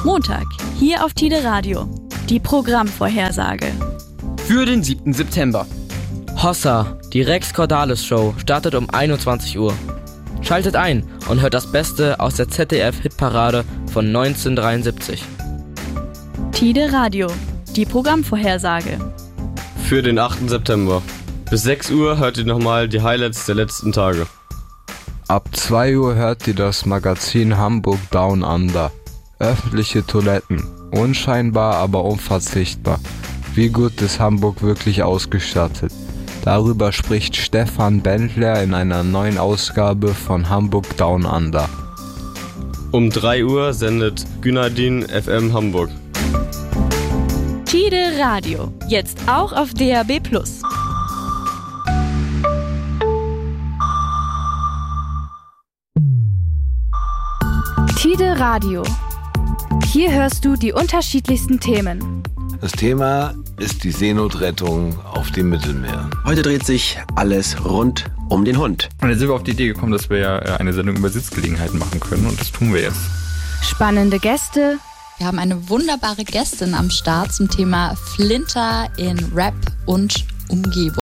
Montag, hier auf Tide Radio. Die Programmvorhersage. Für den 7. September. Hossa, die Rex Cordalis Show, startet um 21 Uhr. Schaltet ein und hört das Beste aus der ZDF-Hitparade von 1973. Tide Radio, die Programmvorhersage. Für den 8. September. Bis 6 Uhr hört ihr nochmal die Highlights der letzten Tage. Ab 2 Uhr hört ihr das Magazin Hamburg Down Under. Öffentliche Toiletten. Unscheinbar, aber unverzichtbar. Wie gut ist Hamburg wirklich ausgestattet? Darüber spricht Stefan Bendler in einer neuen Ausgabe von Hamburg Down Under. Um 3 Uhr sendet Günadin FM Hamburg. Tide Radio, jetzt auch auf DAB+. Tide Radio. Hier hörst du die unterschiedlichsten Themen. Das Thema ist die Seenotrettung auf dem Mittelmeer. Heute dreht sich alles rund um den Hund. Und jetzt sind wir auf die Idee gekommen, dass wir ja eine Sendung über Sitzgelegenheiten machen können, und das tun wir jetzt. Spannende Gäste. Wir haben eine wunderbare Gästin am Start zum Thema Flinter in Rap und Umgebung.